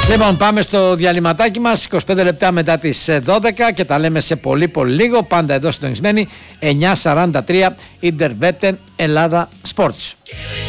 Λοιπόν, πάμε στο διαλυματάκι μας, 25 λεπτά μετά τις 12 και τα λέμε σε πολύ λίγο. Πάντα εδώ συντονισμένοι, 9:43 Ιντερβέτεν Ελλάδα Sports.